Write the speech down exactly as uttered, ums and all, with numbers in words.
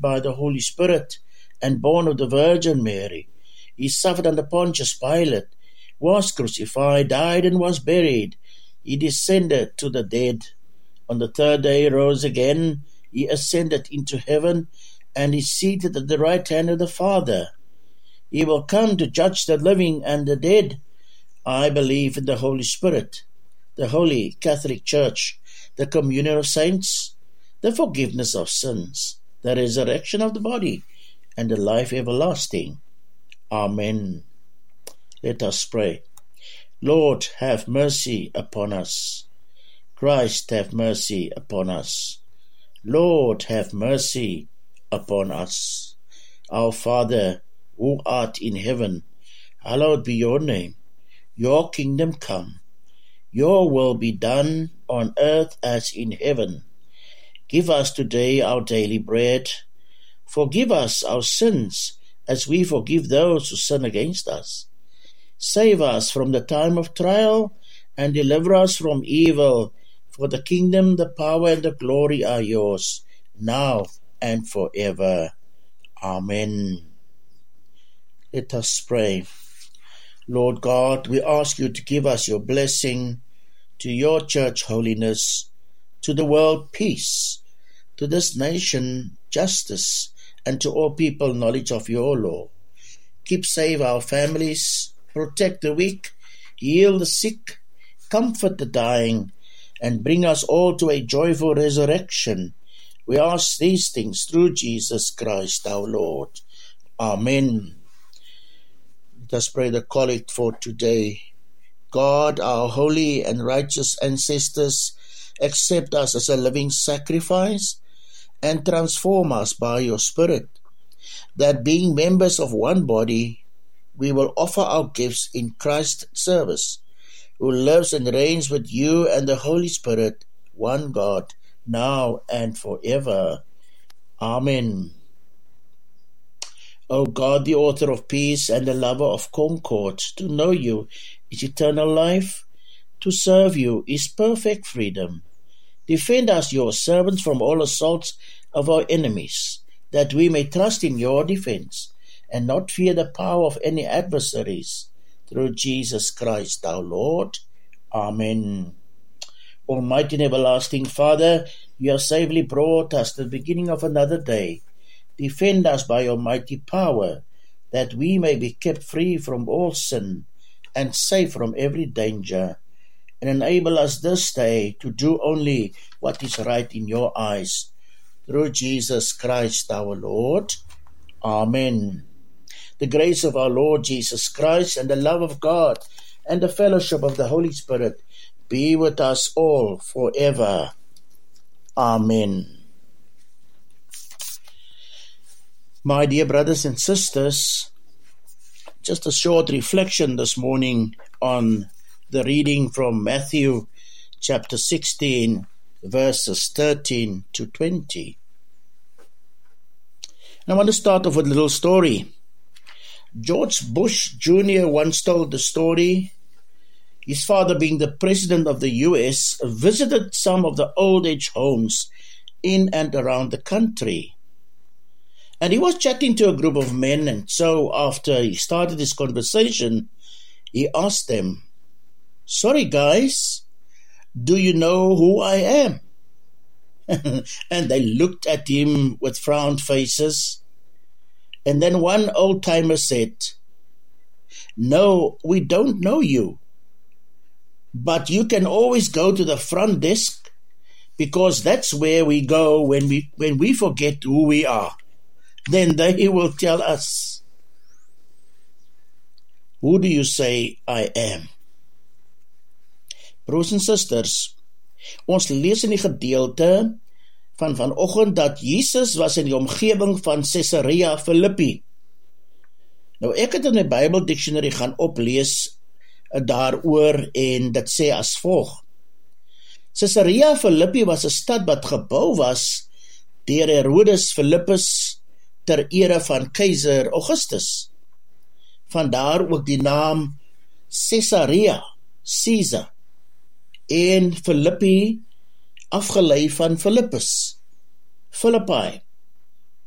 by the Holy Spirit and born of the Virgin Mary. He suffered under Pontius Pilate, was crucified, died, and was buried. He descended to the dead. On the third day he rose again. He ascended into heaven and is seated at the right hand of the Father. He will come to judge the living and the dead. I believe in the Holy Spirit, the Holy Catholic Church, the communion of saints, the forgiveness of sins, the resurrection of the body, and the life everlasting. Amen. Let us pray. Lord, have mercy upon us. Christ, have mercy upon us. Lord, have mercy upon us. Our Father, who art in heaven, hallowed be your name. Your kingdom come. Your will be done on earth as in heaven. Give us today our daily bread. Forgive us our sins as we forgive those who sin against us. Save us from the time of trial and deliver us from evil. For the kingdom, the power, and the glory are yours, now and forever. Amen. Let us pray. Lord God, we ask you to give us your blessing, to your church holiness, to the world peace, to this nation justice, and to all people knowledge of your law. Keep safe our families, protect the weak, heal the sick, comfort the dying, and bring us all to a joyful resurrection. We ask these things through Jesus Christ our Lord. Amen. Let us pray the collect for today. God, our holy and righteous ancestors, accept us as a living sacrifice and transform us by your Spirit, that being members of one body, we will offer our gifts in Christ's service, who lives and reigns with you and the Holy Spirit, one God, now and forever. Amen. O God, the author of peace and the lover of concord, to know you is eternal life, to serve you is perfect freedom. Defend us, your servants, from all assaults of our enemies, that we may trust in your defense and not fear the power of any adversaries. Through Jesus Christ our Lord. Amen. Almighty and everlasting Father, you have safely brought us to the beginning of another day. Defend us by your mighty power, that we may be kept free from all sin and safe from every danger, and enable us this day to do only what is right in your eyes. Through Jesus Christ our Lord. Amen. The grace of our Lord Jesus Christ and the love of God and the fellowship of the Holy Spirit be with us all forever. Amen. My dear brothers and sisters, just a short reflection this morning on the reading from Matthew chapter sixteen, verses thirteen to twenty. And I want to start off with a little story. George Bush Junior once told the story. His father, being the president of the U S, visited some of the old age homes in and around the country. And he was chatting to a group of men, and so after he started his conversation, he asked them, "Sorry guys, do you know who I am?" And they looked at him with frowned faces. And then one old-timer said, "No, we don't know you. But you can always go to the front desk, because that's where we go when we when we forget who we are. Then they will tell us." Who do you say I am? Broers en susters, ons lees in die gedeelte van vanoggend dat Jesus was in die omgewing van Caesarea Philippi. Nou ek het in die Bible Dictionary gaan oplees daaroor en dit sê as volg. Caesarea Philippi was 'n stad wat gebou was deur Herodes Philippus ter ere van keiser Augustus. Vandaar ook die naam Caesarea, Caesar, en Philippi afgelei van Philippus, Philippi.